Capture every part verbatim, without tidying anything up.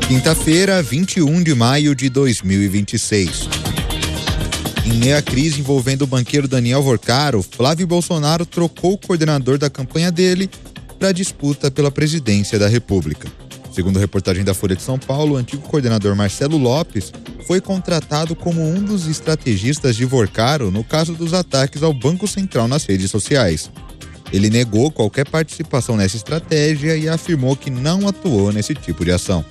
Quinta-feira, vinte e um de maio de dois mil e vinte e seis. Em meio à crise envolvendo o banqueiro Daniel Vorcaro, Flávio Bolsonaro trocou o coordenador da campanha dele para a disputa pela presidência da República. Segundo a reportagem da Folha de São Paulo, o antigo coordenador Marcelo Lopes foi contratado como um dos estrategistas de Vorcaro no caso dos ataques ao Banco Central nas redes sociais. Ele negou qualquer participação nessa estratégia e afirmou que não atuou nesse tipo de ação.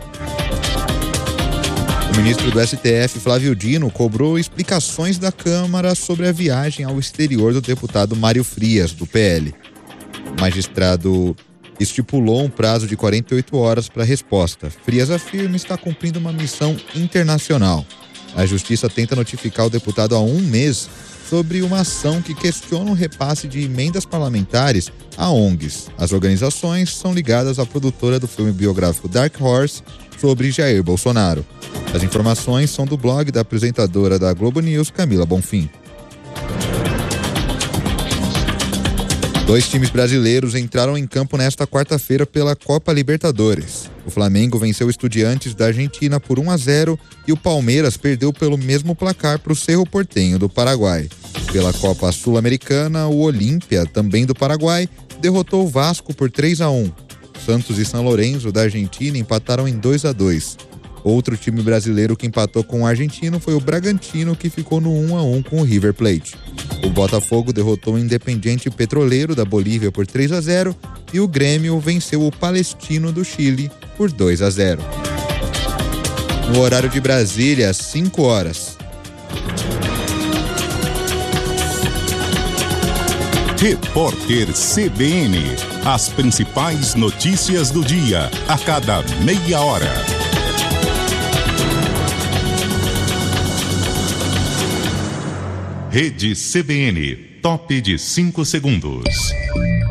O ministro do S T F, Flávio Dino, cobrou explicações da Câmara sobre a viagem ao exterior do deputado Mário Frias, do P L. O magistrado estipulou um prazo de quarenta e oito horas para a resposta. Frias afirma estar cumprindo uma missão internacional. A Justiça tenta notificar o deputado há um mês sobre uma ação que questiona o repasse de emendas parlamentares a O N Gs. As organizações são ligadas à produtora do filme biográfico Dark Horse sobre Jair Bolsonaro. As informações são do blog da apresentadora da Globo News, Camila Bonfim. Dois times brasileiros entraram em campo nesta quarta-feira pela Copa Libertadores. O Flamengo venceu o Estudiantes da Argentina por um a zero e o Palmeiras perdeu pelo mesmo placar para o Cerro Porteño do Paraguai. Pela Copa Sul-Americana, o Olímpia, também do Paraguai, derrotou o Vasco por três a um. Santos e São Lourenço da Argentina empataram em dois a dois. Outro time brasileiro que empatou com o argentino foi o Bragantino, que ficou no um a um com o River Plate. O Botafogo derrotou o Independiente Petroleiro da Bolívia por três a zero e o Grêmio venceu o Palestino do Chile por dois a zero. No horário de Brasília, às cinco horas. Repórter C B N. As principais notícias do dia, a cada meia hora. Rede C B N, top de cinco segundos.